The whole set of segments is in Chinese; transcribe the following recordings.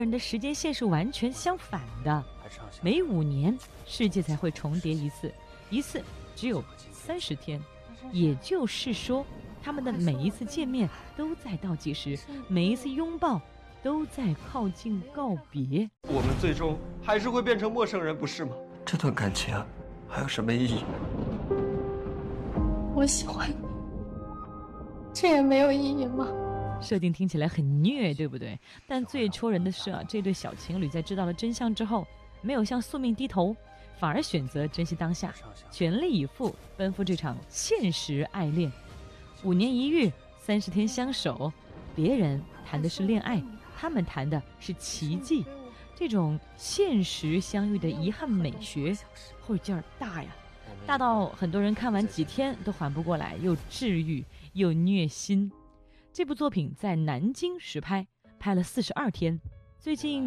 人的时间线是完全相反的，每5年世界才会重叠一次，一次只有30天，也就是说，他们的每一次见面都在倒计时，每一次拥抱都在靠近告别。 我们最终还是会变成陌生人，不是吗？ 这段感情还有什么意义？ 我喜欢你，这也没有意义吗？ 设定听起来很虐，对不对？但最戳人的是这对小情侣在知道了真相之后，没有向宿命低头，反而选择珍惜当下，全力以赴奔赴这场现实爱恋。5年1遇，30天相守，别人谈的是恋爱，他们谈的是奇迹。这种现实相遇的遗憾美学，后劲儿大呀，大到很多人看完几天都缓不过来，又治愈又虐心。这部作品在南京实拍，拍了42天。最近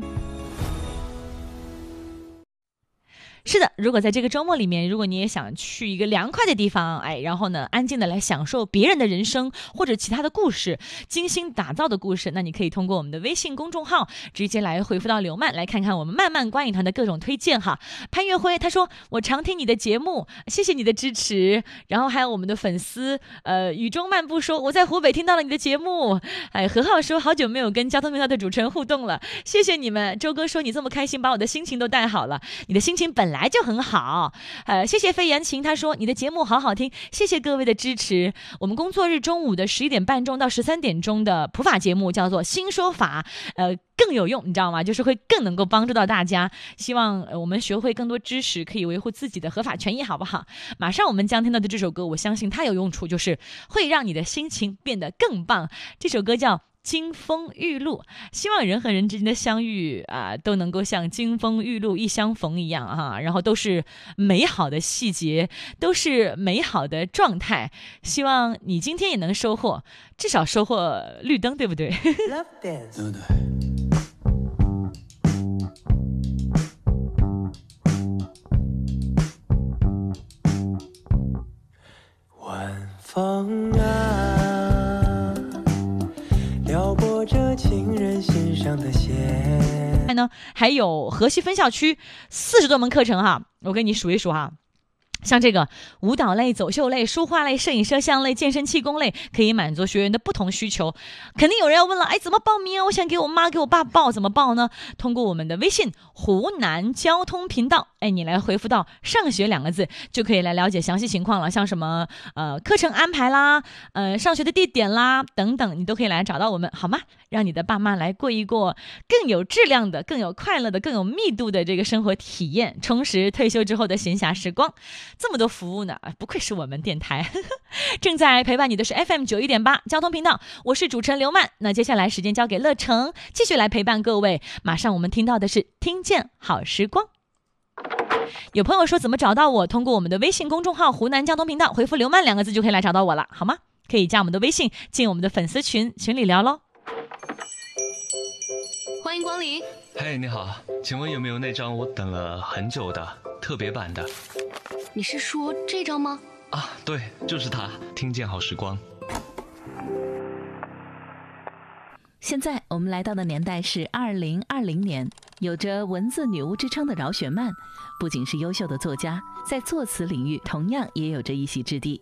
是的，如果在这个周末里面，如果你也想去一个凉快的地方，然后呢，安静的来享受别人的人生或者其他的故事，精心打造的故事，那你可以通过我们的微信公众号直接来回复到刘曼，来看看我们慢慢观影团的各种推荐哈。潘月辉他说，我常听你的节目，谢谢你的支持。然后还有我们的粉丝雨中漫步说，我在湖北听到了你的节目。何浩说，好久没有跟交通频道的主持人互动了，谢谢你们。周哥说，你这么开心，把我的心情都带好了，你的心情本来就很好。谢谢飞言情，他说你的节目好好听，谢谢各位的支持。我们工作日中午的11点半钟到13点钟的普法节目叫做新说法，更有用，你知道吗？就是会更能够帮助到大家。希望我们学会更多知识，可以维护自己的合法权益，好不好？马上我们将听到的这首歌，我相信它有用处，就是会让你的心情变得更棒。这首歌叫金风玉露，希望人和人之间的相遇都能够像金风玉露一相逢一样然后都是美好的细节，都是美好的状态。希望你今天也能收获，至少收获绿灯，对不对？ Love dance， 对不对？晚风啊，撩拨着情人心上的线。 还有河西分校区40多门课程哈，我给你数一数哈。像这个舞蹈类、走秀类、书画类、摄影摄像类、健身气功类，可以满足学员的不同需求。肯定有人要问了，怎么报名啊？我想给我妈给我爸报，怎么报呢？通过我们的微信湖南交通频道，你来回复到上学2个字，就可以来了解详细情况了。像什么课程安排啦，上学的地点啦等等，你都可以来找到我们，好吗？让你的爸妈来过一过更有质量的、更有快乐的、更有密度的这个生活体验，充实退休之后的闲暇时光。这么多服务呢，不愧是我们电台。正在陪伴你的是 FM91.8 交通频道，我是主持人刘曼。那接下来时间交给乐成，继续来陪伴各位。马上我们听到的是听见好时光。有朋友说怎么找到我？通过我们的微信公众号湖南交通频道，回复刘曼2个字就可以来找到我了，好吗？可以加我们的微信，进我们的粉丝群里聊咯。 欢迎光临。 嘿，你好，请问有没有那张我等了很久的特别版的？ 你是说这张吗？ 对，就是它，听见好时光。 现在我们来到的年代是2020年，有着文字女巫之称的饶雪漫，不仅是优秀的作家，在作词领域同样也有着一席之地。